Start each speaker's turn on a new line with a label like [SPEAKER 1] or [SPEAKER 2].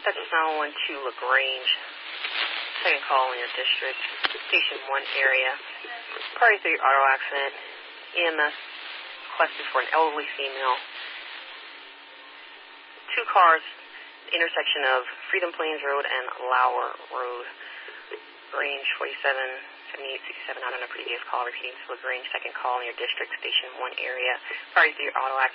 [SPEAKER 1] Dispatch 911 to LaGrange. Second call in your district. Station 1 area. Prior to your auto accident, EMS requested for an elderly female. 2 cars, intersection of Freedom Plains Road and Lauer Road. Range 477867 out on a previous call, repeating to LaGrange. Second call in your district, Station 1 area. Prior to your auto accident.